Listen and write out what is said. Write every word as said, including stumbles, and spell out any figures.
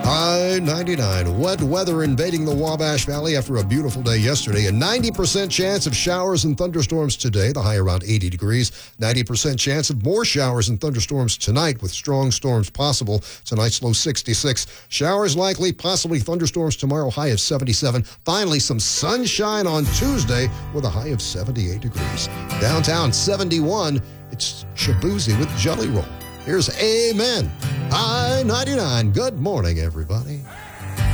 High ninety-nine. Wet weather invading the Wabash Valley after a beautiful day yesterday. A ninety percent chance of showers and thunderstorms today, the high around eighty degrees. ninety percent chance of more showers and thunderstorms tonight with strong storms possible. Tonight's low sixty-six. Showers likely, possibly thunderstorms tomorrow, high of seventy-seven. Finally, some sunshine on Tuesday with a high of seventy-eight degrees. Downtown seventy-one. It's Shaboozey with Jelly Roll. Here's Amen. High ninety-nine. Good morning, everybody.